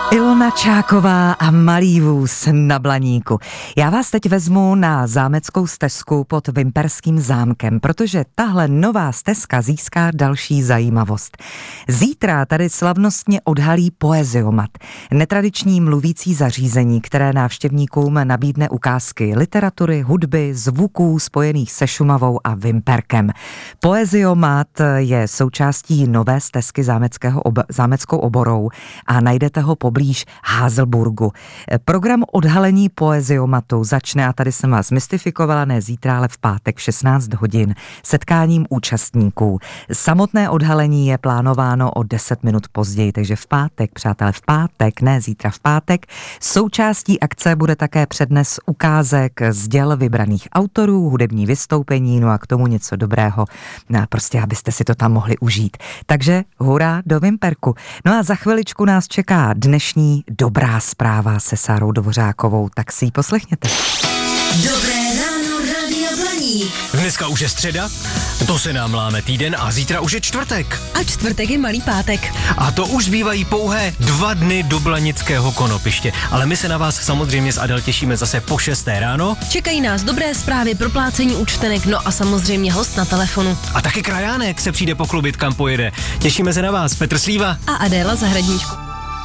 Ilona Čáková a Malý vůz na Blaníku. Já vás teď vezmu na zámeckou stezku pod Vimperským zámkem, protože tahle nová stezka získá další zajímavost. Zítra tady slavnostně odhalí Poeziomat, netradiční mluvící zařízení, které návštěvníkům nabídne ukázky literatury, hudby, zvuků spojených se Šumavou a Vimperkem. Poeziomat je součástí nové stezky zámeckou oborou a najdete ho poblíž Haselburgu. Program odhalení Poeziomatu začne, a tady jsem vás mystifikovala, ne zítra, ale v pátek v 16 hodin setkáním účastníků. Samotné odhalení je plánováno o 10 minut později, takže v pátek, přátelé, v pátek, ne zítra, v pátek. Součástí akce bude také přednes ukázek z děl vybraných autorů, hudební vystoupení, no a k tomu něco dobrého, prostě abyste si to tam mohli užít. Takže hurá do Vimperku. No a za chviličku nás čeká dnešní dobrá zpráva se Sárou Dvořákovou, tak si ji poslechněte. Dobré ráno, Radio Blaník. Dneska už je středa, to se nám láme týden a zítra už je čtvrtek. A čtvrtek je malý pátek. A to už zbývají pouhé 2 dny do Blanického konopiště. Ale my se na vás samozřejmě s Adel těšíme zase po 6 ráno. Čekají nás dobré zprávy, proplácení účtenek, no a samozřejmě host na telefonu. A taky krajánek se přijde pochlubit, kam pojede. Těšíme se na vás, Petr Slíva a Adéla Zahradníčku.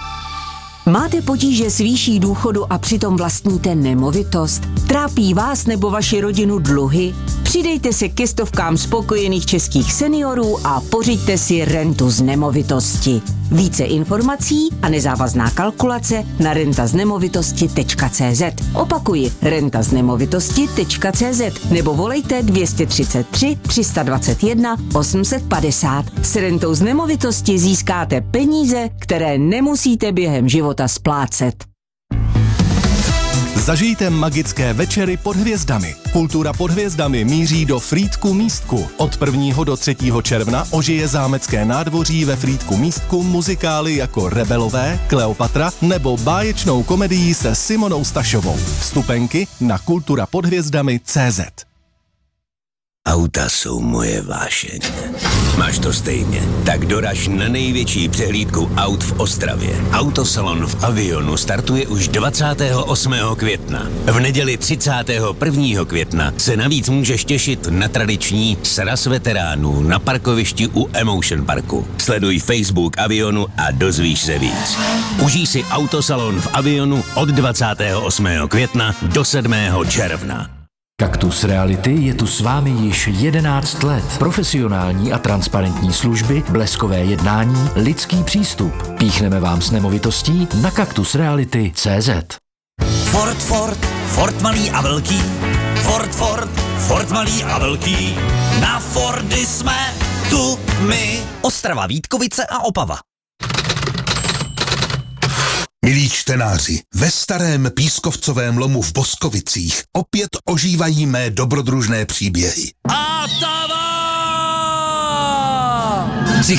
Máte potíže s výší důchodu a přitom vlastníte nemovitost? Trápí vás nebo vaši rodinu dluhy? Přidejte se ke stovkám spokojených českých seniorů a pořiďte si rentu z nemovitosti. Více informací a nezávazná kalkulace na rentaznemovitosti.cz. Opakuji, rentaznemovitosti.cz nebo volejte 233 321 850. S rentou z nemovitosti získáte peníze, které nemusíte během života splácet. Zažijte magické večery pod hvězdami. Kultura pod hvězdami míří do Frýdku Místku. Od 1. do 3. června ožije zámecké nádvoří ve Frýdku Místku muzikály jako Rebelové, Kleopatra nebo báječnou komedii se Simonou Stašovou. Vstupenky na kulturapodhvězdami.cz. Auta jsou moje vášeň. Máš to stejně? Tak doraž na největší přehlídku aut v Ostravě. Autosalon v Avionu startuje už 28. května. V neděli 31. května se navíc můžeš těšit na tradiční sraz veteránů na parkovišti u Emotion Parku. Sleduj Facebook Avionu a dozvíš se víc. Užij si Autosalon v Avionu od 28. května do 7. června. Kaktus Reality je tu s vámi již 11 let. Profesionální a transparentní služby, bleskové jednání, lidský přístup. Píchneme vám s nemovitostí na kaktusreality.cz. Ford malý a velký. Ford malý a velký. Na Fordy jsme tu my. Ostrava, Vítkovice a Opava. Milí čtenáři, ve starém pískovcovém lomu v Boskovicích opět ožívají mé dobrodružné příběhy. A ta